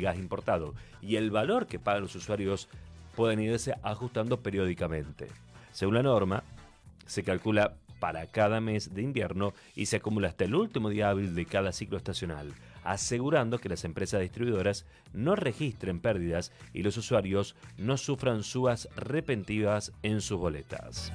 gas importado y el valor que pagan los usuarios pueden irse ajustando periódicamente. Según la norma, se calcula para cada mes de invierno y se acumula hasta el último día hábil de cada ciclo estacional, asegurando que las empresas distribuidoras no registren pérdidas y los usuarios no sufran subas repentinas en sus boletas.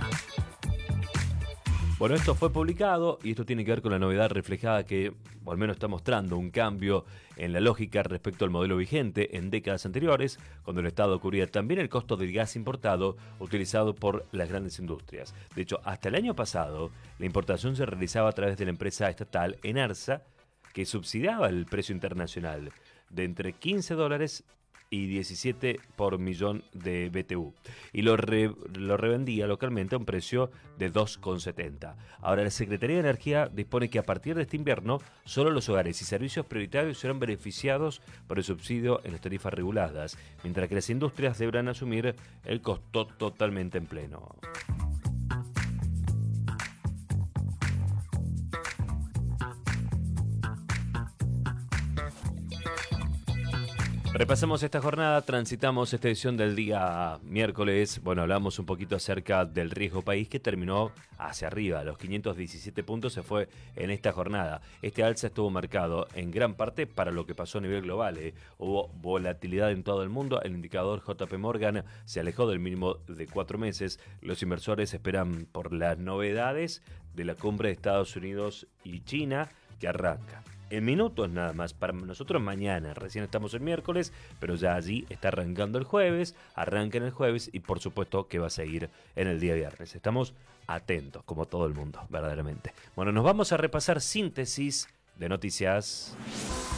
Bueno, esto fue publicado y esto tiene que ver con la novedad reflejada que, o al menos está mostrando un cambio en la lógica respecto al modelo vigente en décadas anteriores, cuando el Estado cubría también el costo del gas importado utilizado por las grandes industrias. De hecho, hasta el año pasado, la importación se realizaba a través de la empresa estatal Enarsa, que subsidiaba el precio internacional de entre $15 y 17 por millón de BTU, y lo revendía localmente a un precio de 2,70. Ahora la Secretaría de Energía dispone que a partir de este invierno solo los hogares y servicios prioritarios serán beneficiados por el subsidio en las tarifas reguladas, mientras que las industrias deberán asumir el costo totalmente en pleno. Repasamos esta jornada, transitamos esta edición del día miércoles. Bueno, hablamos un poquito acerca del riesgo país que terminó hacia arriba. Los 517 puntos se fue en esta jornada. Este alza estuvo marcado en gran parte para lo que pasó a nivel global. Hubo volatilidad en todo el mundo. El indicador JP Morgan se alejó del mínimo de 4 meses. Los inversores esperan por las novedades de la cumbre de Estados Unidos y China que arranca en minutos nada más. Para nosotros mañana, recién estamos el miércoles, pero ya allí está arrancando el jueves, arranca en el jueves y por supuesto que va a seguir en el día viernes. Estamos atentos, como todo el mundo, verdaderamente. Bueno, nos vamos a repasar síntesis de noticias.